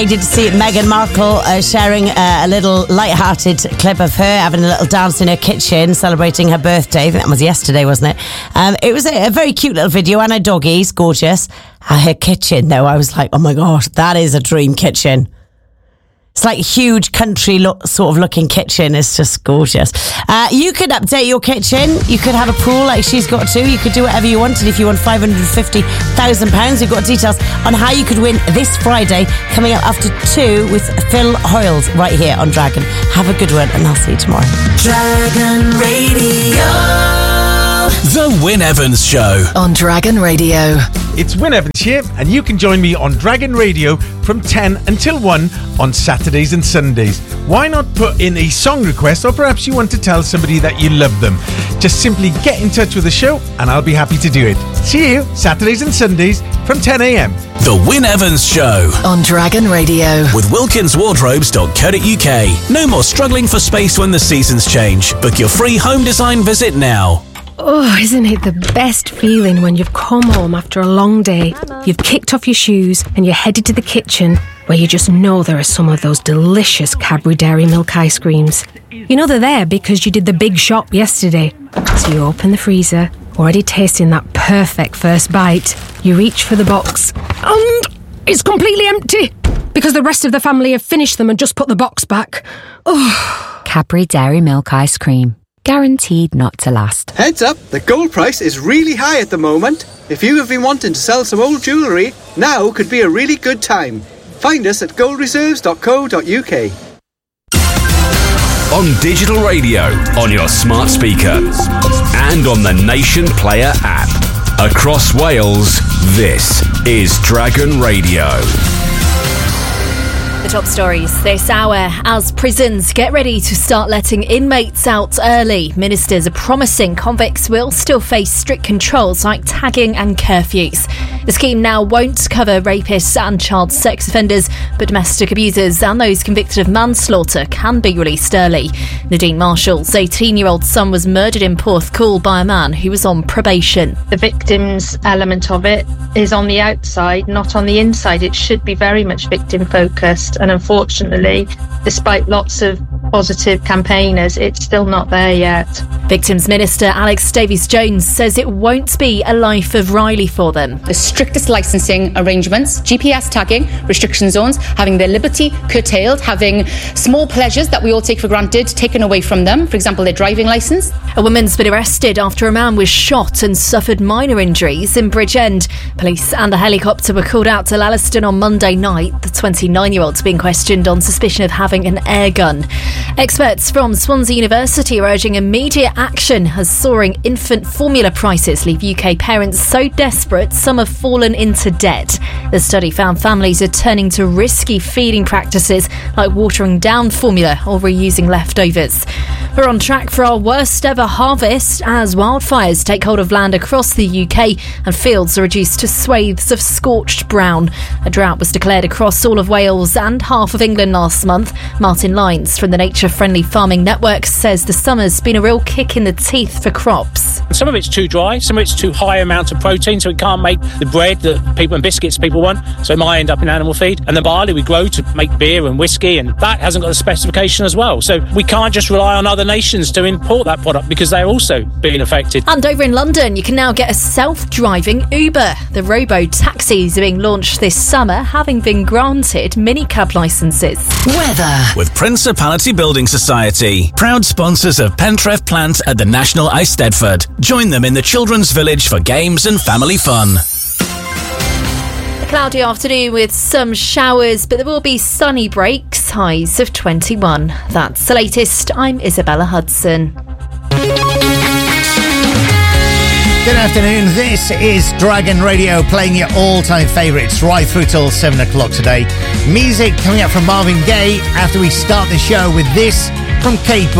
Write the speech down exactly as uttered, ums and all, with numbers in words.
I did see Meghan Markle uh, sharing uh, a little light-hearted clip of her having a little dance in her kitchen, celebrating her birthday. I think that was yesterday, wasn't it? Um, it was a, a very cute little video, and her doggies, gorgeous. Uh, her kitchen, though, I was like, oh my gosh, that is a dream kitchen. It's like a huge country look, sort of looking kitchen. It's just gorgeous. Uh, you could update your kitchen. You could have a pool like she's got to. You could do whatever you wanted. If you want five hundred fifty thousand pounds, we've got details on how you could win this Friday, coming up after two with Phil Hoyles right here on Dragon. Have a good one, and I'll see you tomorrow. Dragon Radio. The Wyn Evans Show on Dragon Radio. It's Wyn Evans here, and you can join me on Dragon Radio from ten until one on Saturdays and Sundays. Why not put in a song request, or perhaps you want to tell somebody that you love them? Just simply get in touch with the show, and I'll be happy to do it. See you Saturdays and Sundays from ten a.m. The Wyn Evans Show on Dragon Radio with wilkins wardrobes dot co dot uk. No more struggling for space when the seasons change. Book your free home design visit now. Oh, isn't it the best feeling when you've come home after a long day, you've kicked off your shoes and you're headed to the kitchen where you just know there are some of those delicious Cadbury Dairy Milk ice creams. You know they're there because you did the big shop yesterday. So you open the freezer, already tasting that perfect first bite. You reach for the box and it's completely empty because the rest of the family have finished them and just put the box back. Oh. Cadbury Dairy Milk ice cream. Guaranteed not to last. Heads up, the gold price is really high at the moment. If you have been wanting to sell some old jewellery, now could be a really good time. Find us at gold reserves dot co dot uk. On digital radio, on your smart speaker, and on the Nation Player app. Across Wales, this is Dragon Radio. The top stories this hour as prisons get ready to start letting inmates out early. Ministers are promising convicts will still face strict controls like tagging and curfews. The scheme now won't cover rapists and child sex offenders, but domestic abusers and those convicted of manslaughter can be released early. Nadine Marshall's eighteen-year-old son was murdered in Porthcawl by a man who was on probation. The victim's element of it is on the outside, not on the inside. It should be very much victim-focused. And unfortunately, despite lots of positive campaigners, it's still not there yet. Victims Minister Alex Davies-Jones says it won't be a life of Riley for them. The strictest licensing arrangements, G P S tagging, restriction zones, having their liberty curtailed, having small pleasures that we all take for granted taken away from them, for example, their driving licence. A woman's been arrested after a man was shot and suffered minor injuries in Bridgend. Police and a helicopter were called out to Lalliston on Monday night. The twenty-nine-year-old's being questioned on suspicion of having an air gun. Experts from Swansea University are urging immediate action as soaring infant formula prices leave U K parents so desperate some have fallen into debt. The study found families are turning to risky feeding practices like watering down formula or reusing leftovers. We're on track for our worst ever harvest as wildfires take hold of land across the U K and fields are reduced to swathes of scorched brown. A drought was declared across all of Wales and half of England last month. Martin Lyons from the Nature Friendly Farming Network says the summer's been a real kick in the teeth for crops. Some of it's too dry, some of it's too high amount of protein, so it can't make the bread that people and biscuits people want, so it might end up in animal feed. And the barley we grow to make beer and whiskey, and that hasn't got the specification as well. So we can't just rely on other nations to import that product because they're also being affected. And over in London, you can now get a self-driving Uber. The robo-taxis are being launched this summer, having been granted minicab licences. Weather with Principality Building Society, proud sponsors of Pentref Plant at the National Eisteddfod. Join them in the Children's Village for games and family fun. A cloudy afternoon with some showers, but there will be sunny breaks, highs of twenty-one. That's the latest. I'm Isabella Hudson. Good afternoon, this is Dragon Radio playing your all-time favourites right through till seven o'clock today. Music coming up from Marvin Gaye after we start the show with this from Kate Bush.